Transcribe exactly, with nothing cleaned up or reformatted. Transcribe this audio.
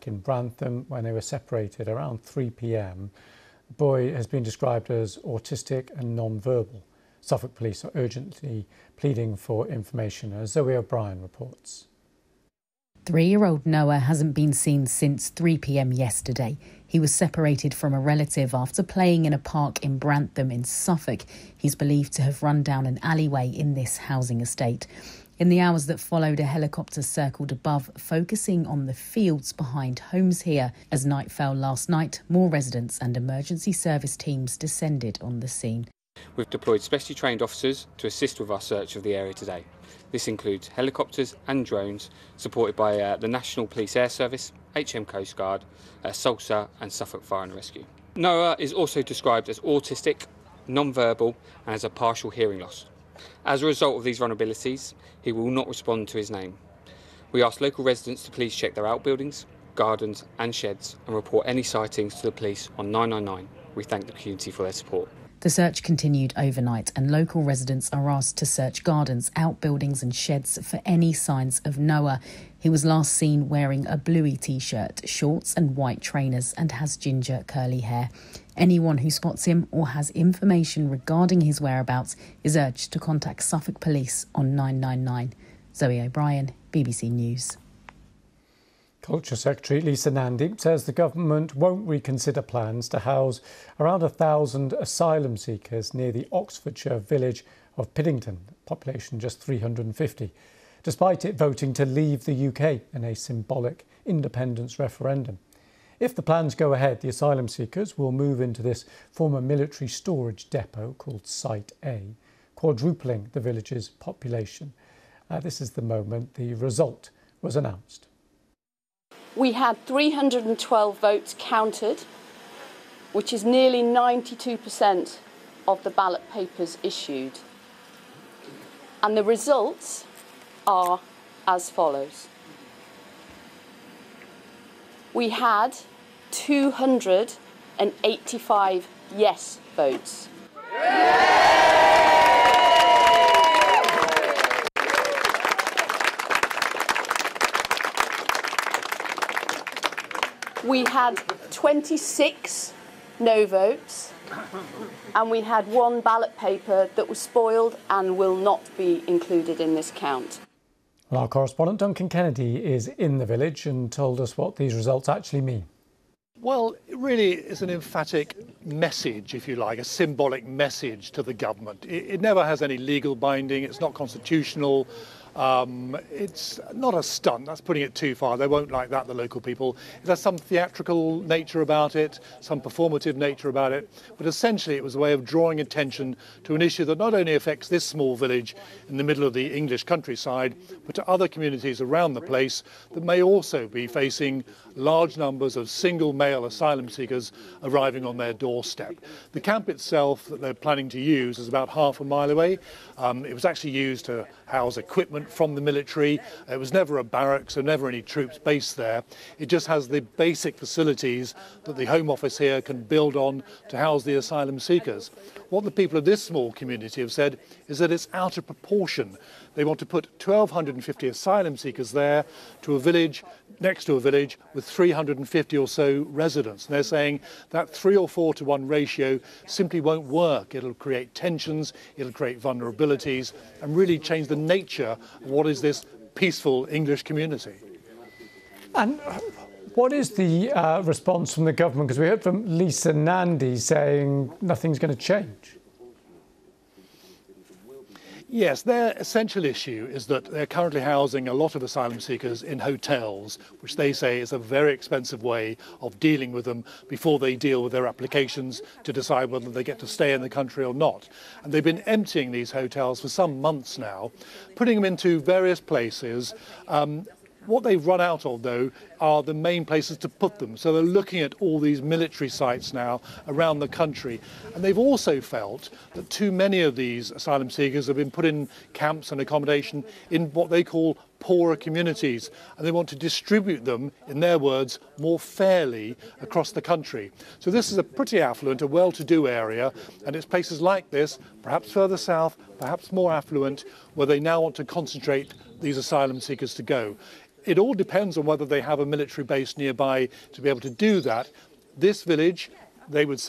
park in Brantham when they were separated around three p m. The boy has been described as autistic and non-verbal. Suffolk Police are urgently pleading for information, as Zoe O'Brien reports. Three-year-old Noah hasn't been seen since three p m yesterday. He was separated from a relative after playing in a park in Brantham in Suffolk. He's believed to have run down an alleyway in this housing estate. In the hours that followed, a helicopter circled above, focusing on the fields behind homes here. As night fell last night, more residents and emergency service teams descended on the scene. We've deployed specially trained officers to assist with our search of the area today. This includes helicopters and drones, supported by uh, the National Police Air Service, H M Coast Guard, uh, SALSA and Suffolk Fire and Rescue. Noah is also described as autistic, non-verbal and has a partial hearing loss. As a result of these vulnerabilities, he will not respond to his name. We ask local residents to please check their outbuildings, gardens and sheds and report any sightings to the police on nine nine nine. We thank the community for their support. The search continued overnight and local residents are asked to search gardens, outbuildings and sheds for any signs of Noah. He was last seen wearing a bluey t-shirt, shorts and white trainers and has ginger curly hair. Anyone who spots him or has information regarding his whereabouts is urged to contact Suffolk Police on nine nine nine. Zoe O'Brien, B B C News. Culture Secretary Lisa Nandy says the government won't reconsider plans to house around a thousand asylum seekers near the Oxfordshire village of Piddington, population just three hundred fifty, despite it voting to leave the U K in a symbolic independence referendum. If the plans go ahead, the asylum seekers will move into this former military storage depot called Site A, quadrupling the village's population. Uh, this is the moment the result was announced. We had three hundred twelve votes counted, which is nearly ninety-two percent of the ballot papers issued. And the results are as follows. We had two hundred eighty-five yes votes. We had twenty-six no votes, and we had one ballot paper that was spoiled and will not be included in this count. Well, our correspondent Duncan Kennedy is in the village and told us what these results actually mean. Well, it really is an emphatic message, if you like, a symbolic message to the government. It, it never has any legal binding, it's not constitutional. Um, it's not a stunt, that's putting it too far. They won't like that, the local people. It has some theatrical nature about it, some performative nature about it, but essentially it was a way of drawing attention to an issue that not only affects this small village in the middle of the English countryside, but to other communities around the place that may also be facing large numbers of single male asylum seekers arriving on their doorstep. The camp itself that they're planning to use is about half a mile away. Um, it was actually used to house equipment from the military. It was never a barracks, so never any troops based there. It just has the basic facilities that the Home Office here can build on to house the asylum seekers. What the people of this small community have said is that it's out of proportion. They want to put one thousand two hundred fifty asylum seekers there to a village, next to a village with three hundred fifty or so residents. And they're saying that three or four to one ratio simply won't work. It'll create tensions, it'll create vulnerabilities and really change the nature of what is this peaceful English community. And what is the uh, response from the government? Because we heard from Lisa Nandy saying nothing's going to change. Yes, their essential issue is that they're currently housing a lot of asylum seekers in hotels, which they say is a very expensive way of dealing with them before they deal with their applications to decide whether they get to stay in the country or not. And they've been emptying these hotels for some months now, putting them into various places. Um, What they've run out of, though, are the main places to put them. So they're looking at all these military sites now around the country. And they've also felt that too many of these asylum seekers have been put in camps and accommodation in what they call poorer communities. And they want to distribute them, in their words, more fairly across the country. So this is a pretty affluent, a well-to-do area. And it's places like this, perhaps further south, perhaps more affluent, where they now want to concentrate these asylum seekers to go. it all depends on whether they have a military base nearby to be able to do that. This village, they would say,